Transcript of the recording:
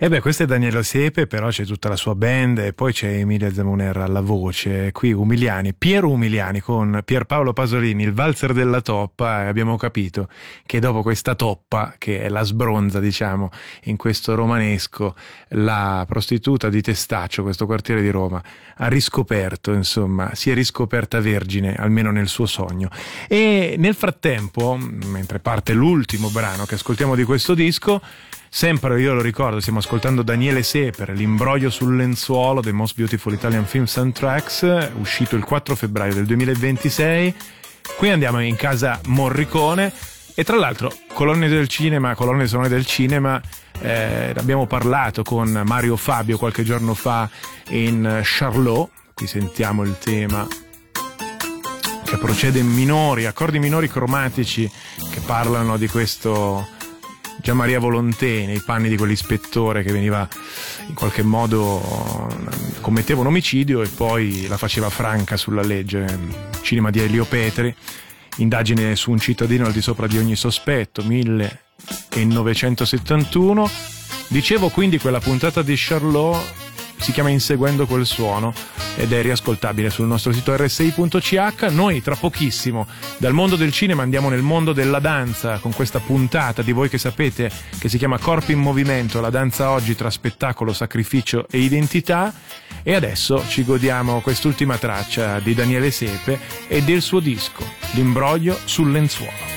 E beh, questo è Daniele Sepe, però c'è tutta la sua band e poi c'è Emilia Zamuner alla voce. Qui Piero Umiliani con Pierpaolo Pasolini, il valzer della toppa, e abbiamo capito che dopo questa toppa, che è la sbronza, diciamo, in questo romanesco, la prostituta di Testaccio, questo quartiere di Roma, ha riscoperto, insomma, si è riscoperta vergine, almeno nel suo sogno. E nel frattempo, mentre parte l'ultimo brano che ascoltiamo di questo disco, sempre, io lo ricordo, stiamo ascoltando Daniele Sepe, L'imbroglio sul lenzuolo, The Most Beautiful Italian Film Soundtracks, uscito il 4 febbraio del 2026. Qui andiamo in casa Morricone e tra l'altro colonne sonore del cinema, abbiamo parlato con Mario Fabio qualche giorno fa in Charlot. Qui sentiamo il tema che procede in minori, accordi minori cromatici che parlano di questo Gianmaria Volonté nei panni di quell'ispettore che veniva in qualche modo, commetteva un omicidio e poi la faceva franca sulla legge. Cinema di Elio Petri, indagine su un cittadino al di sopra di ogni sospetto, 1971. Dicevo, quindi, quella puntata di Charlot si chiama Inseguendo quel suono ed è riascoltabile sul nostro sito rsi.ch. Noi tra pochissimo dal mondo del cinema andiamo nel mondo della danza con questa puntata di Voi che sapete, che si chiama Corpi in Movimento, la danza oggi tra spettacolo, sacrificio e identità. E adesso ci godiamo quest'ultima traccia di Daniele Sepe e del suo disco L'imbroglio sul lenzuolo.